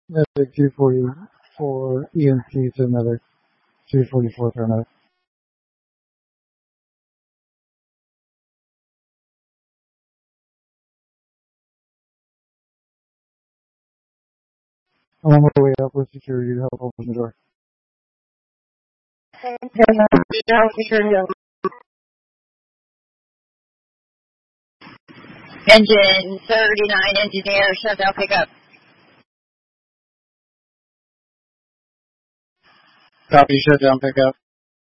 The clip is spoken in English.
Medic 244 EMT to medic 244 paramedic. I'm on my way up with security to help open the door. Engine 39 engineer, shutdown pickup. Copy, shutdown pickup.